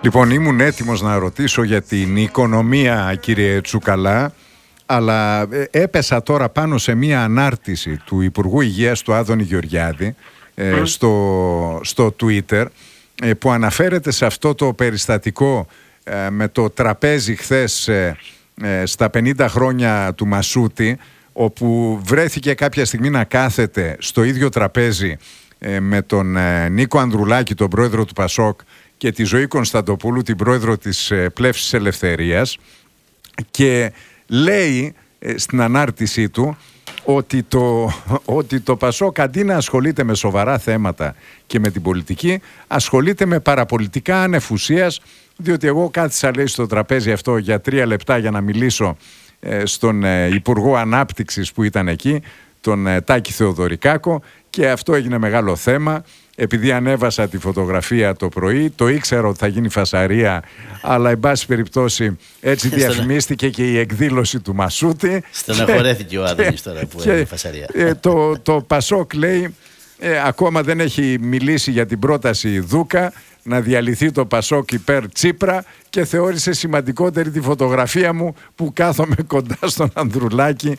Λοιπόν, ήμουν έτοιμος να ρωτήσω για την οικονομία, κύριε Τσουκαλά, αλλά έπεσα τώρα πάνω σε μία ανάρτηση του Υπουργού Υγείας του Άδωνη Γεωργιάδη στο Twitter, που αναφέρεται σε αυτό το περιστατικό με το τραπέζι χθες στα 50 χρόνια του Μασούτη, όπου βρέθηκε κάποια στιγμή να κάθεται στο ίδιο τραπέζι με τον Νίκο Ανδρουλάκη, τον πρόεδρο του Πασόκ, και τη Ζωή Κωνσταντοπούλου, την πρόεδρο της Πλεύσης Ελευθερίας, και λέει στην ανάρτησή του ότι το Πασόκ, αντί να ασχολείται με σοβαρά θέματα και με την πολιτική, ασχολείται με παραπολιτικά ανεφουσίας, διότι εγώ κάθισα, λέει, στο τραπέζι αυτό για 3 λεπτά για να μιλήσω στον Υπουργό Ανάπτυξης που ήταν εκεί, τον Τάκη Θεοδωρικάκο, και αυτό έγινε μεγάλο θέμα. Επειδή ανέβασα τη φωτογραφία το πρωί, το ήξερα ότι θα γίνει φασαρία, αλλά εν πάση περιπτώσει έτσι διαφημίστηκε και η εκδήλωση του Μασούτη. Στεναχωρέθηκε ο Άδωνης τώρα που έγινε φασαρία. Το Πασόκ, λέει, ακόμα δεν έχει μιλήσει για την πρόταση Δούκα να διαλυθεί το Πασόκ υπέρ Τσίπρα, και θεώρησε σημαντικότερη τη φωτογραφία μου που κάθομαι κοντά στον Ανδρουλάκη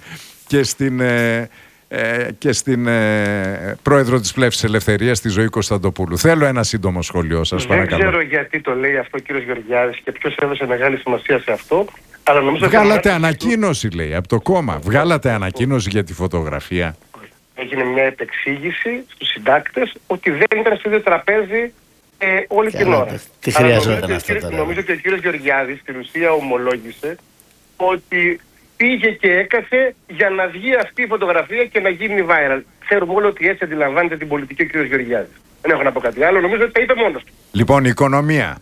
και στην πρόεδρο της Πλεύσης Ελευθερίας, τη Ζωή Κωνσταντοπούλου. Θέλω ένα σύντομο σχόλιο σας, παρακαλώ. Δεν ξέρω γιατί το λέει αυτό ο κύριος Γεωργιάδης και ποιος έδωσε μεγάλη σημασία σε αυτό, αλλά νομίζω βγάλατε ανακοίνωση, λέει, από το κόμμα. Βγάλατε ανακοίνωση για τη φωτογραφία. Έγινε μια επεξήγηση στους συντάκτες ότι δεν ήταν στο ίδιο τραπέζι όλη την ώρα. Τι χρειαζόταν αυτό τώρα? Νομίζω ότι ο κύριος Γεωργιάδης στην ουσία ομολόγησε ότι πήγε και έκαθε για να βγει αυτή η φωτογραφία και να γίνει viral. Ξέρουμε όλοι ότι έτσι αντιλαμβάνεται την πολιτική ο κύριος Γεωργιάδης. Δεν έχω να πω κάτι άλλο, νομίζω ότι τα είπε μόνος του. Λοιπόν, η οικονομία.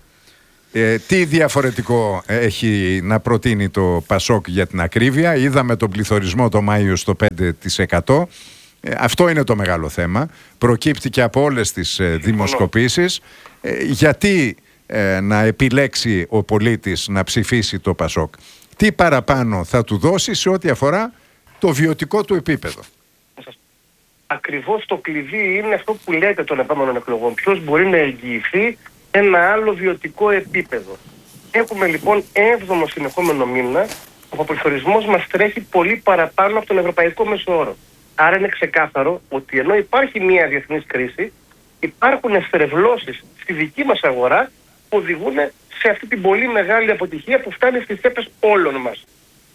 Τι διαφορετικό έχει να προτείνει το Πασόκ για την ακρίβεια? Είδαμε τον πληθωρισμό το Μάιο στο 5%. Αυτό είναι το μεγάλο θέμα. Προκύπτει και από όλες τις δημοσκοπήσεις. Γιατί να επιλέξει ο πολίτης να ψηφίσει το Πασόκ? Τι παραπάνω θα του δώσει σε ό,τι αφορά το βιωτικό του επίπεδο? Ακριβώς το κλειδί είναι αυτό που λέτε των επόμενων εκλογών. Ποιος μπορεί να εγγυηθεί ένα άλλο βιωτικό επίπεδο? Έχουμε λοιπόν 7ο συνεχόμενο μήνα όπου ο πληθωρισμός μας τρέχει πολύ παραπάνω από τον ευρωπαϊκό μέσο όρο. Άρα είναι ξεκάθαρο ότι ενώ υπάρχει μια διεθνής κρίση, υπάρχουν στρεβλώσεις στη δική μας αγορά που οδηγούν σε αυτή την πολύ μεγάλη αποτυχία που φτάνει στις τσέπες όλων μας.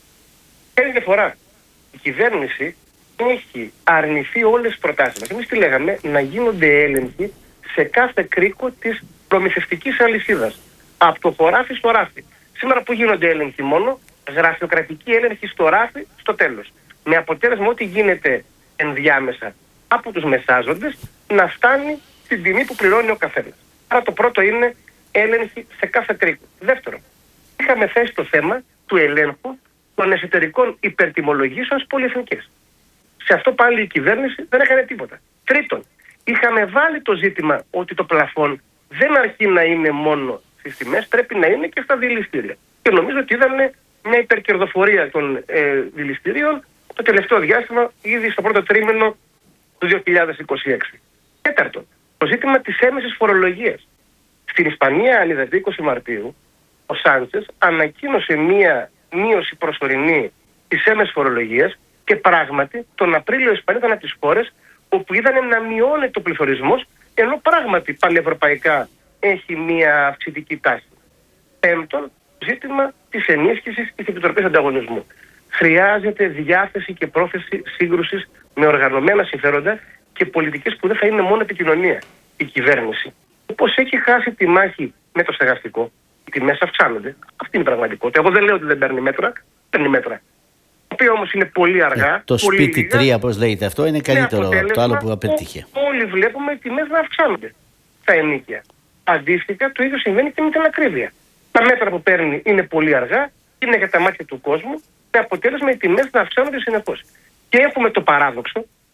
Ποια είναι η διαφορά? Η κυβέρνηση έχει αρνηθεί όλες τις προτάσεις μας. Εμείς τι λέγαμε? Να γίνονται έλεγχοι σε κάθε κρίκο της προμηθευτικής αλυσίδας. Από το χωράφι στο ράφι. Σήμερα που γίνονται έλεγχοι μόνο? Γραφειοκρατική έλεγχη στο ράφι στο τέλος. Με αποτέλεσμα ό,τι γίνεται ενδιάμεσα από τους μεσάζοντες να φτάνει στην τιμή που πληρώνει ο καθένας. Άρα το πρώτο είναι έλεγχη σε κάθε κρίκο. Δεύτερον, είχαμε θέσει το θέμα του ελέγχου των εσωτερικών υπερτιμολογήσεων στις πολυεθνικές. Σε αυτό πάλι η κυβέρνηση δεν έκανε τίποτα. Τρίτον, είχαμε βάλει το ζήτημα ότι το πλαφόν δεν αρκεί να είναι μόνο στις τιμές, πρέπει να είναι και στα δηληστήρια. Και νομίζω ότι είδαμε μια υπερκερδοφορία των δηληστηρίων το τελευταίο διάστημα, ήδη στο πρώτο τρίμηνο του 2026. Τέταρτον, το ζήτημα της έμεσης φορολογίας. Στην Ισπανία, αν είδατε, 20 Μαρτίου, ο Σάντσες ανακοίνωσε μία μείωση προσωρινή της έμεσης φορολογίας και πράγματι τον Απρίλιο η Ισπανία ήταν από τις χώρες όπου είδανε να μειώνεται ο πληθωρισμός, ενώ πράγματι πανευρωπαϊκά έχει μία αυξητική τάση. Πέμπτον, ζήτημα της ενίσχυσης της Επιτροπής Ανταγωνισμού. Χρειάζεται διάθεση και πρόθεση σύγκρουσης με οργανωμένα συμφέροντα και πολιτικές που δεν θα είναι μόνο επικοινωνία. Η κυβέρνηση, όπως έχει χάσει τη μάχη με το στεγαστικό, οι τιμές αυξάνονται. Αυτή είναι η πραγματικότητα. Εγώ δεν λέω ότι δεν παίρνει μέτρα, παίρνει μέτρα. Το οποίο όμως είναι πολύ αργά. Το πολύ σπίτι λίγα, 3, όπως λέγεται αυτό, είναι καλύτερο από το άλλο που απέτυχε. Όλοι βλέπουμε οι τιμές να αυξάνονται στα ενοίκια. Αντίστοιχα, το ίδιο συμβαίνει και με την ακρίβεια. Τα μέτρα που παίρνει είναι πολύ αργά, είναι για τα μάτια του κόσμου, με αποτέλεσμα οι τιμές να αυξάνονται συνεχώς. Και έχουμε το παράδοξο,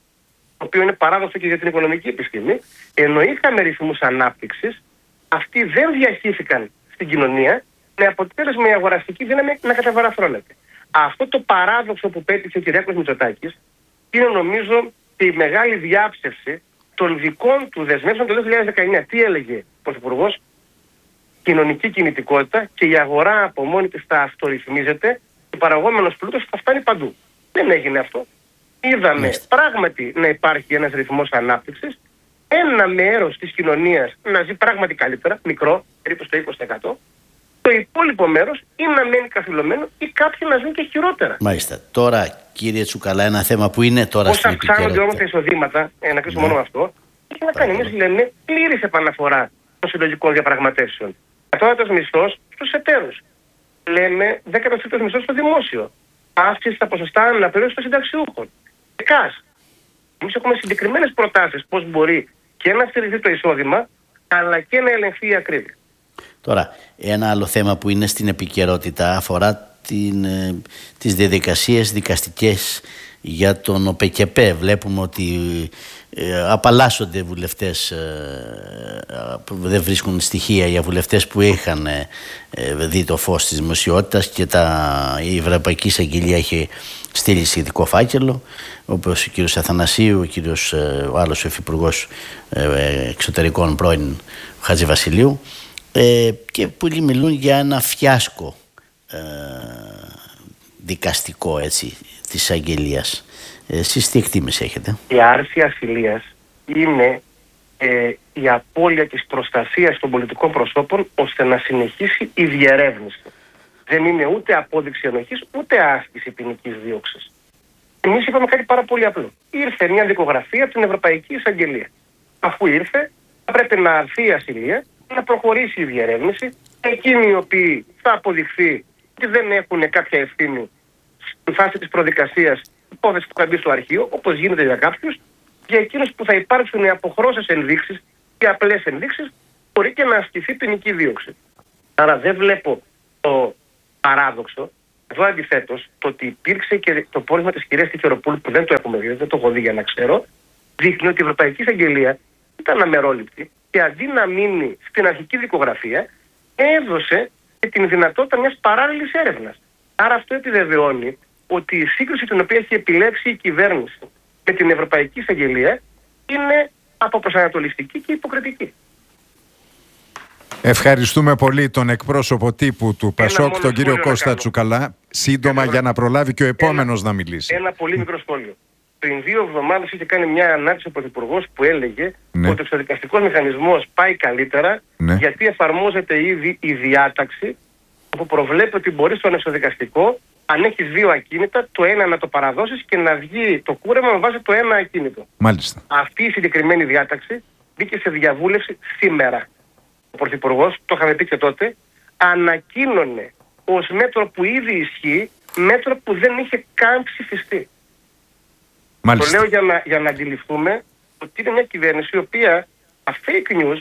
το οποίο είναι παράδοξο και για την οικονομική επιστήμη, ενώ είχαμε ρυθμούς ανάπτυξης, αυτοί δεν διαχύθηκαν στην κοινωνία, με αποτέλεσμα η αγοραστική δύναμη να καταβαραφρώνεται. Αυτό το παράδοξο που πέτυχε ο Κυριάκος Μητσοτάκης είναι νομίζω και η μεγάλη διάψευση των δικών του δεσμεύσεων το 2019. Τι έλεγε ο Πρωθυπουργός? κοινωνική κινητικότητα και η αγορά από μόνη της θα αυτορυθμίζεται και ο παραγόμενος πλούτος θα φτάνει παντού. Δεν έγινε αυτό. Είδαμε πράγματι να υπάρχει ένας ρυθμός ανάπτυξης, ένα μέρος της κοινωνίας να ζει πράγματι καλύτερα, μικρό, περίπου στο 20%, το υπόλοιπο μέρος ή να μένει καθυλωμένο ή κάποιοι να ζουν και χειρότερα. Μάλιστα. Τώρα, κύριε Τσουκαλά, ένα θέμα που είναι τώρα στην επικαιρότητα. Πώς αυξάνονται όμως τα εισοδήματα, να κλείσω μόνο με αυτό, έχει να κάνει, εμείς λέμε, πλήρης επαναφορά των συλλογικών διαπραγματεύσεων. Κατώτατος μισθός στους εταίρους. Λέμε 10% μισθός στο δημόσιο. Αύξηση στα ποσοστά αναπλήρωσης των συνταξιούχων. ΕΚΑΣ. Εμείς έχουμε συγκεκριμένες προτάσεις πώς μπορεί και να στηριχθεί το εισόδημα, αλλά και να ελεγχθεί η ακρίβεια. Τώρα, ένα άλλο θέμα που είναι στην επικαιρότητα αφορά τις διαδικασίες δικαστικές για τον ΟΠΕΚΕΠΕ. Βλέπουμε ότι απαλλάσσονται βουλευτές, δεν βρίσκουν στοιχεία για βουλευτές που είχαν δει το φως της δημοσιότητας και η Ευρωπαϊκή Εισαγγελία έχει στείλει σχετικό φάκελο, όπως ο κύριος Αθανασίου, ο άλλος υφυπουργός εξωτερικών πρώην Χατζηβασιλείου, και πολλοί μιλούν για ένα φιάσκο δικαστικό, έτσι, της εισαγγελίας. Εσείς τι εκτίμηση έχετε? Η άρση ασυλίας είναι η απώλεια της προστασίας των πολιτικών προσώπων ώστε να συνεχίσει η διερεύνηση. Δεν είναι ούτε απόδειξη ενοχής ούτε άσκηση ποινικής δίωξης. Εμείς είπαμε κάτι πάρα πολύ απλό. Ήρθε μια δικογραφία από την Ευρωπαϊκή Εισαγγελία. Αφού ήρθε, θα πρέπει να αρθεί η ασυλία, να προχωρήσει η διερεύνηση. Εκείνοι οι οποίοι θα αποδειχθεί ότι δεν έχουν κάποια ευθύνη στη φάση της προδικασίας, υπόθεση που θα μπει στο αρχείο, όπως γίνεται για κάποιους, για εκείνους που θα υπάρξουν αποχρώσεις ενδείξεις και απλές ενδείξεις, μπορεί και να ασκηθεί ποινική δίωξη. Άρα δεν βλέπω το παράδοξο. Εδώ αντιθέτως, το ότι υπήρξε και το πόρισμα της κυρίας Τικεροπούλου, που δεν το έχουμε δει, δεν το έχω δει για να ξέρω, δείχνει ότι η Ευρωπαϊκή Εισαγγελία ήταν αμερόληπτη και αντί να μείνει στην αρχική δικογραφία, έδωσε και την δυνατότητα μιας παράλληλης έρευνας. Άρα αυτό επιβεβαιώνει ότι η σύγκριση την οποία έχει επιλέξει η κυβέρνηση με την Ευρωπαϊκή Εισαγγελία είναι αποπροσανατολιστική και υποκριτική. Ευχαριστούμε πολύ τον εκπρόσωπο τύπου του ΠΑΣΟΚ, τον κύριο Κώστα Τσουκαλά. Σύντομα για να προλάβει και ο επόμενος να μιλήσει. Ένα πολύ μικρό σχόλιο. Πριν 2 εβδομάδες είχε κάνει μια ανάρτηση ο Πρωθυπουργός που έλεγε ότι ο εξοδικαστικός μηχανισμός πάει καλύτερα γιατί εφαρμόζεται ήδη η διάταξη που προβλέπει ότι μπορεί στον εξοδικαστικό, αν έχεις 2 ακίνητα, το ένα να το παραδώσεις και να βγει το κούρεμα με βάση το ένα ακίνητο. Μάλιστα. Αυτή η συγκεκριμένη διάταξη μπήκε σε διαβούλευση σήμερα. Ο Πρωθυπουργός, το είχαμε πει και τότε, ανακοίνωνε ως μέτρο που ήδη ισχύει, μέτρο που δεν είχε καν ψηφιστεί. Μάλιστα. Το λέω για να αντιληφθούμε ότι είναι μια κυβέρνηση η οποία τα fake news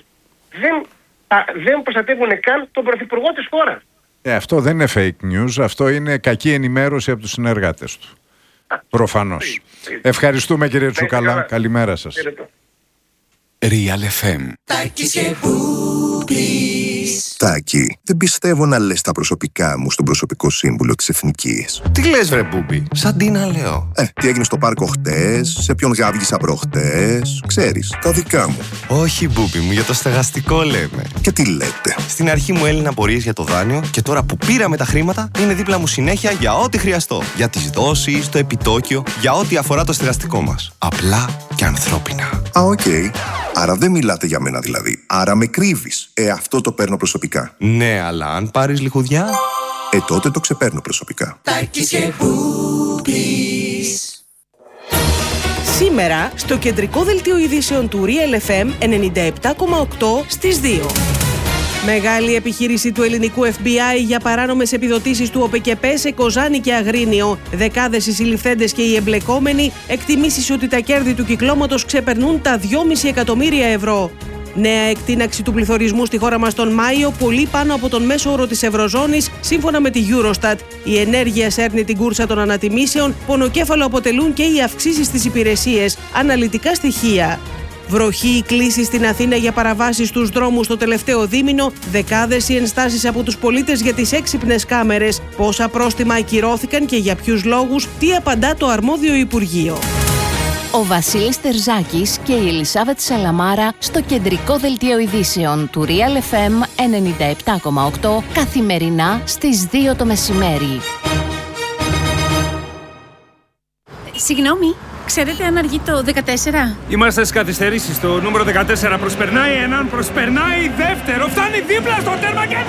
δεν προστατεύουν καν τον Πρωθυπουργό της χώρας. Αυτό δεν είναι fake news, αυτό είναι κακή ενημέρωση από τους συνεργάτες του. Προφανώς. Ευχαριστούμε κύριε Τσουκαλά, καλημέρα σας. Real FM. Τάκη, δεν πιστεύω να λες τα προσωπικά μου στον προσωπικό σύμβουλο της Εθνικής. Τι λες βρε Μπούμπι, σαν τι να λέω. Τι έγινε στο πάρκο χτες, σε ποιον γάβγισα προχτές, ξέρεις, τα δικά μου. Όχι Μπούμπι μου, για το στεγαστικό λέμε. Και τι λέτε? Στην αρχή μου έλυναν απορίες για το δάνειο και τώρα που πήραμε τα χρήματα είναι δίπλα μου συνέχεια για ό,τι χρειαστώ. Για τις δόσεις, το επιτόκιο, για ό,τι αφορά το στεγαστικό μας. Απλά και ανθρώπινα. Οκ. Άρα δεν μιλάτε για μένα δηλαδή. Άρα με κρύβεις. Αυτό το παίρνω προσωπικά. Ναι, αλλά αν πάρεις λιχουδιά... τότε το ξεπαίρνω προσωπικά. Σήμερα, στο κεντρικό δελτίο ειδήσεων του Real FM 97,8 στις 2. Μεγάλη επιχείρηση του ελληνικού FBI για παράνομες επιδοτήσεις του ΟΠΕΚΕΠΕ σε Κοζάνη και Αγρίνιο. Δεκάδες οι συλληφθέντες και οι εμπλεκόμενοι, εκτιμήσεις ότι τα κέρδη του κυκλώματος ξεπερνούν τα 2,5 εκατομμύρια ευρώ. Νέα εκτείναξη του πληθωρισμού στη χώρα μας τον Μάιο, πολύ πάνω από τον μέσο όρο της Ευρωζώνης, σύμφωνα με τη Eurostat. Η ενέργεια σέρνει την κούρσα των ανατιμήσεων, πονοκέφαλο αποτελούν και οι αυξήσεις στις υπηρεσίες. Αναλυτικά στοιχεία. Βροχή, κλήσεις στην Αθήνα για παραβάσεις στους δρόμους το τελευταίο δίμηνο, δεκάδες οι ενστάσεις από τους πολίτες για τις έξυπνες κάμερες. Πόσα πρόστιμα ακυρώθηκαν και για ποιους λόγους, τι απαντά το αρμόδιο Υπουργείο. Ο Βασίλης Τερζάκης και η Ελισάβετ Σαλαμάρα στο κεντρικό δελτίο ειδήσεων του Real FM 97,8 καθημερινά στις 2 το μεσημέρι. Συγγνώμη, ξέρετε αν αργεί το 14? Είμαστε στις καθυστερήσεις. Το νούμερο 14 προσπερνάει έναν, προσπερνάει δεύτερο. Φτάνει δίπλα στο τέρμα και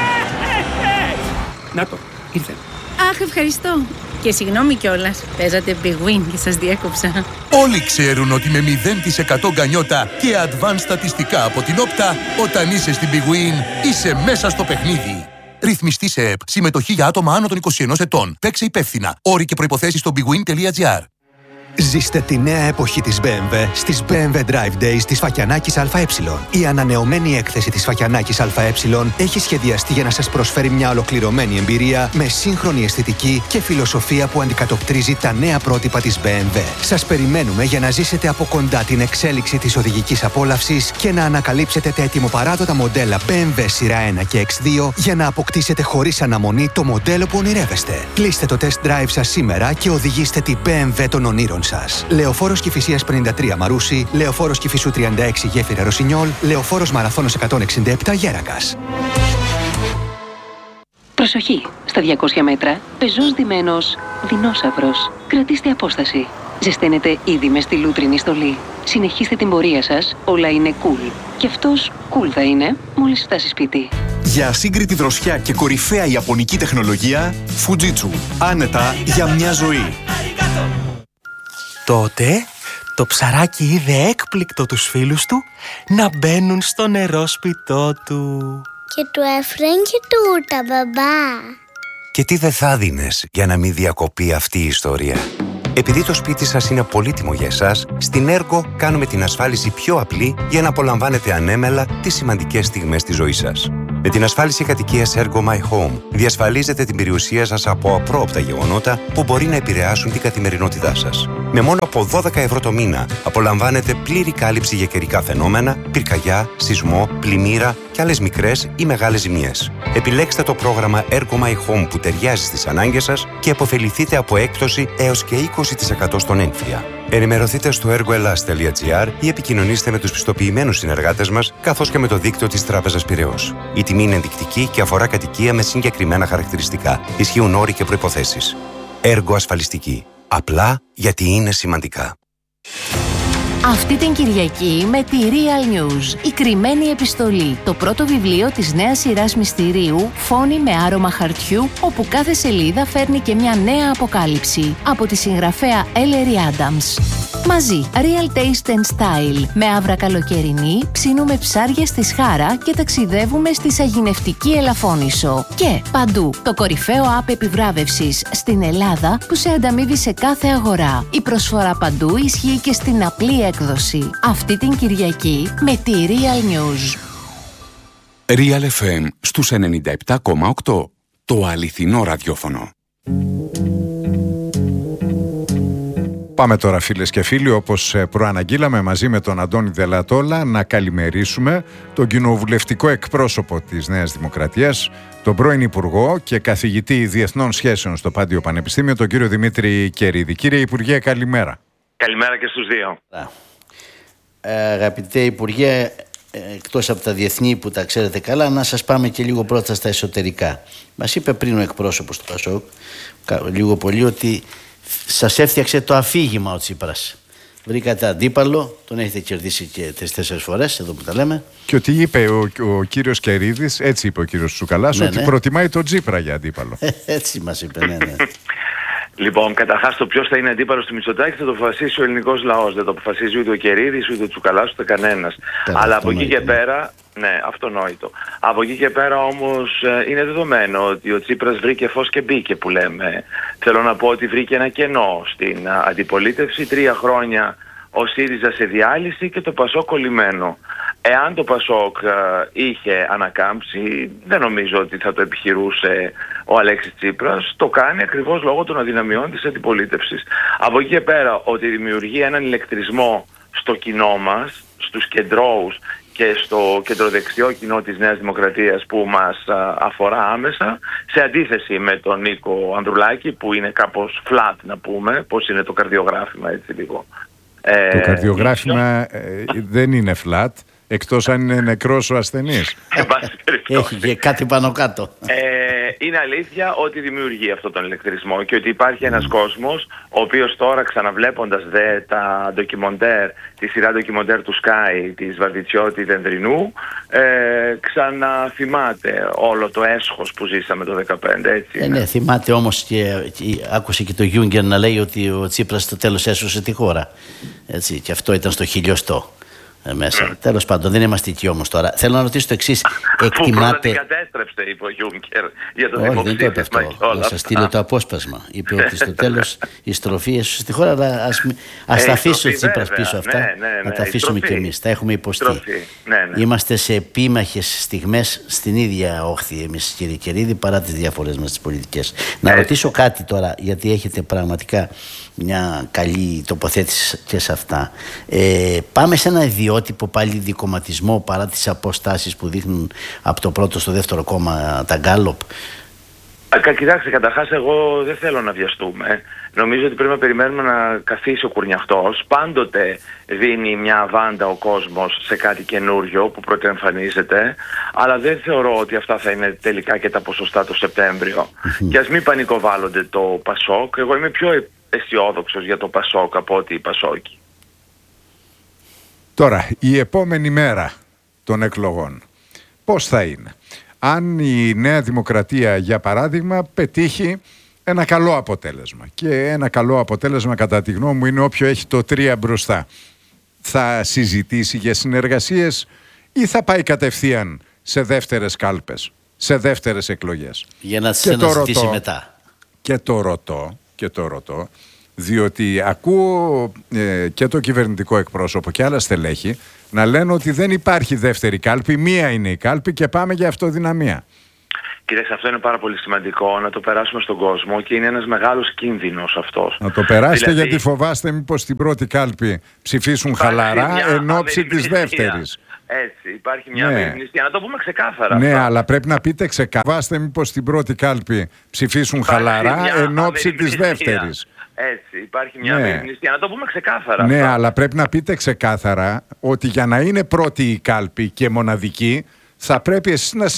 να το, ήρθε. Αχ, ευχαριστώ. Και συγγνώμη κιόλας, παίζατε Big Win και σας διέκοψα. Όλοι ξέρουν ότι με 0% γκανιότα και advanced στατιστικά από την Όπτα, όταν είσαι στην Big Win, είσαι μέσα στο παιχνίδι. Ρυθμιστή σε ΕΠ. Συμμετοχή για άτομα άνω των 21 ετών. Παίξε υπεύθυνα. Όροι και προϋποθέσεις στο bigwin.gr. Ζήστε τη νέα εποχή της BMW στις BMW Drive Days της Φακιανάκης ΑΕ. Η ανανεωμένη έκθεση της Φακιανάκης ΑΕ έχει σχεδιαστεί για να σας προσφέρει μια ολοκληρωμένη εμπειρία με σύγχρονη αισθητική και φιλοσοφία που αντικατοπτρίζει τα νέα πρότυπα της BMW. Σας περιμένουμε για να ζήσετε από κοντά την εξέλιξη της οδηγικής απόλαυσης και να ανακαλύψετε τα ετοιμοπαράδοτα μοντέλα BMW σειρά 1 και X2 για να αποκτήσετε χωρίς αναμονή το μοντέλο που ονειρεύεστε. Κλείστε το test drive σας σήμερα και οδηγήστε την BMW των ονείρων σας. Λεωφόρος Κηφισίας 53 Μαρούσι, Λεωφόρος Κηφισού 36 Γέφυρα Ρωσινιόλ, Λεωφόρος Μαραθώνος 167 Γέρακας. Προσοχή! Στα 200 μέτρα, πεζός ντυμένος δεινόσαυρος. Κρατήστε απόσταση. Ζεσταίνετε ήδη με στη λούτρινη στολή. Συνεχίστε την πορεία σας, όλα είναι cool. Και αυτός cool θα είναι μόλις φτάσει σπίτι. Για ασύγκριτη δροσιά και κορυφαία ιαπωνική τεχνολογία, Fujitsu. Άνετα για μια ζωή. Τότε, το ψαράκι είδε έκπληκτο τους φίλους του να μπαίνουν στο νερόσπιτό του. Και του έφεραν και τούρτα, μπαμπά. Και τι δεν θα δίνες για να μην διακοπεί αυτή η ιστορία. Επειδή το σπίτι σας είναι πολύτιμο για εσάς, στην Ergo κάνουμε την ασφάλιση πιο απλή για να απολαμβάνετε ανέμελα τις σημαντικές στιγμές της ζωής σας. Με την ασφάλιση κατοικίας Ergo My Home διασφαλίζετε την περιουσία σας από απρόοπτα γεγονότα που μπορεί να επηρεάσουν την καθημερινότητά σας. Με μόνο από 12 ευρώ το μήνα απολαμβάνετε πλήρη κάλυψη για καιρικά φαινόμενα, πυρκαγιά, σεισμό, πλημμύρα και άλλες μικρές ή μεγάλες ζημιές. Επιλέξτε το πρόγραμμα Ergo My Home που ταιριάζει στις ανάγκες σας και επωφεληθείτε από έκπτωση έως και 20% στον έμφυα. Ενημερωθείτε στο ergoelas.gr ή επικοινωνήστε με τους πιστοποιημένους συνεργάτες μας, καθώς και με το δίκτυο της Τράπεζας Πειραιώς. Η τιμή είναι ενδεικτική και αφορά κατοικία με συγκεκριμένα χαρακτηριστικά. Ισχύουν όροι και προϋποθέσεις. Έργο ασφαλιστική. Απλά γιατί είναι σημαντικά. Αυτή την Κυριακή με τη Real News, η κρυμμένη επιστολή, το πρώτο βιβλίο της νέας σειράς μυστηρίου «Φόνοι με άρωμα χαρτιού», όπου κάθε σελίδα φέρνει και μια νέα αποκάλυψη από τη συγγραφέα Ellery Adams. Μαζί, Real Taste and Style, με άβρα καλοκαιρινή, ψήνουμε ψάρια στη Σχάρα και ταξιδεύουμε στη Σαγηνευτική Ελαφώνησο. Και παντού, το κορυφαίο app επιβράβευσης στην Ελλάδα που σε ανταμείβει σε κάθε αγορά. Η προσφορά παντού ισχύει και στην απλή έκδοση. Αυτή την Κυριακή με τη Real News. Real FM στους 97,8. Το αληθινό ραδιόφωνο. Πάμε τώρα φίλες και φίλοι, όπως προαναγγείλαμε μαζί με τον Αντώνη Δελατόλα, να καλημερίσουμε τον κοινοβουλευτικό εκπρόσωπο της Νέας Δημοκρατίας, τον πρώην Υπουργό και καθηγητή Διεθνών Σχέσεων στο Πάντιο Πανεπιστήμιο, τον κύριο Δημήτρη Κερίδη. Κύριε Υπουργέ, καλημέρα. Καλημέρα και στους δύο. Αγαπητέ Υπουργέ, εκτός από τα διεθνή που τα ξέρετε καλά, να σας πάμε και λίγο πρώτα στα εσωτερικά. Μας είπε πριν ο εκπρόσωπος του ΠΑΣΟΚ, λίγο πολύ, ότι σας έφτιαξε το αφήγημα ο Τσίπρας. Βρήκατε αντίπαλο, τον έχετε κερδίσει και 3-4 φορές, εδώ που τα λέμε. Και ότι είπε ο κύριος Κερίδης, έτσι είπε ο κύριος Τσουκαλάς, ότι προτιμάει τον Τσίπρα για αντίπαλο. Έτσι μας είπε, ναι. Λοιπόν, καταρχάς το ποιος θα είναι αντίπαλος του Μητσοτάκη θα το αποφασίσει ο ελληνικός λαός. Δεν το αποφασίζει ούτε ο Κερίδης, ούτε ο Τσουκαλάς, ούτε κανένας. Αλλά από εκεί και πέρα, ναι, αυτονόητο. Από εκεί και πέρα όμως είναι δεδομένο ότι ο Τσίπρας βρήκε φως και μπήκε που λέμε. Θέλω να πω ότι βρήκε ένα κενό στην αντιπολίτευση. 3 χρόνια ο ΣΥΡΙΖΑ σε διάλυση και το ΠΑΣΟΚ κολλημένο. Εάν το ΠΑΣΟΚ είχε ανακάμψει, δεν νομίζω ότι θα το επιχειρούσε ο Αλέξης Τσίπρας. Το κάνει ακριβώς λόγω των αδυναμιών της αντιπολίτευσης. Από εκεί και πέρα, ότι δημιουργεί έναν ηλεκτρισμό στο κοινό μας, στους κεντρώους και στο κεντροδεξιό κοινό της Νέας Δημοκρατίας που μας αφορά άμεσα, σε αντίθεση με τον Νίκο Ανδρουλάκη που είναι κάπως flat, να πούμε, πώς είναι το καρδιογράφημα έτσι λίγο Το καρδιογράφημα δεν είναι flat, εκτός αν είναι νεκρός ο ασθενής. Έχει και κάτι πάνω κάτω. Είναι αλήθεια ότι δημιουργεί αυτόν τον ηλεκτρισμό και ότι υπάρχει ένας κόσμος ο οποίος τώρα, ξαναβλέποντας τα ντοκιμοντέρ, τη σειρά ντοκιμοντέρ του Sky, της Βαρδιτσιώτη Δενδρινού, ξαναθυμάται όλο το έσχος που ζήσαμε το 2015, έτσι. Ναι, θυμάται όμως και άκουσε και το Γιούγκερ να λέει ότι ο Τσίπρας στο τέλος έσωσε τη χώρα. Έτσι, και αυτό ήταν στο χιλιοστό. Μέσα. Τέλος πάντων, δεν είμαστε εκεί όμως τώρα. Θέλω να ρωτήσω το εξής. Εκτιμάτε. Που κατέστρεψε, είπε ο Γιούγκερ, για το δημοψήφισμα. Όχι, δεν το είπε αυτό. Θα σας στείλω το απόσπασμα. Είπε ότι στο τέλος η στροφή έσωσε στη χώρα, αλλά ας τα αφήσει ο Τσίπρας πίσω αυτά. Να τα αφήσουμε κι εμείς. Τα έχουμε υποστεί. Είμαστε σε επίμαχες στιγμές στην ίδια όχθη εμείς, κύριε Κερίδη, παρά τις διαφορές μας τις πολιτικές. Να ρωτήσω κάτι τώρα, γιατί έχετε πραγματικά μια καλή τοποθέτηση και σε αυτά. Πάμε σε ένα ιδιότυπο πάλι δικομματισμό παρά τις αποστάσεις που δείχνουν από το πρώτο στο δεύτερο κόμμα τα γκάλοπ. Κοιτάξτε, καταρχάς εγώ δεν θέλω να βιαστούμε. Νομίζω ότι πρέπει να περιμένουμε να καθίσει ο κουρνιαχτός. Πάντοτε δίνει μια βάντα ο κόσμος σε κάτι καινούριο που πρωτοεμφανίζεται, αλλά δεν θεωρώ ότι αυτά θα είναι τελικά και τα ποσοστά το Σεπτέμβριο. Και ας μην πανικοβάλλονται το Πασόκ. Εγώ είμαι πιο αισιόδοξος για το Πασόκ από ότι η Πασόκη. Τώρα, η επόμενη μέρα των εκλογών πώς θα είναι? Αν η Νέα Δημοκρατία, για παράδειγμα, πετύχει ένα καλό αποτέλεσμα, και ένα καλό αποτέλεσμα κατά τη γνώμη μου είναι όποιο έχει το 3 μπροστά, θα συζητήσει για συνεργασίες ή θα πάει κατευθείαν σε δεύτερες κάλπες, σε δεύτερες εκλογές? Για να τις αναζητήσει μετά. Και το ρωτώ, διότι ακούω και το κυβερνητικό εκπρόσωπο και άλλα στελέχη να λένε ότι δεν υπάρχει δεύτερη κάλπη, μία είναι η κάλπη και πάμε για αυτοδυναμία. Κοιτάξτε, αυτό είναι πάρα πολύ σημαντικό να το περάσουμε στον κόσμο και είναι ένας μεγάλος κίνδυνος αυτός. Να το περάσετε, δηλαδή, γιατί φοβάστε μήπως στην πρώτη κάλπη ψηφίσουν χαλαρά εν ώψη της δεύτερης. Έτσι, υπάρχει μια αμεριμνηστία. Να το πούμε ξεκάθαρα. Ναι, αλλά πρέπει να πείτε ξεκάθαρα. Φοβάστε μήπως στην πρώτη κάλπη ψηφίσουν χαλαρά εν ώψη της δεύτερης. Έτσι, υπάρχει μια αμεριμνηστία. Να το πούμε ξεκάθαρα. Ναι, αλλά πρέπει να πείτε ξεκάθαρα ότι για να είναι πρώτη η κάλπη και μοναδική, θα πρέπει εσείς να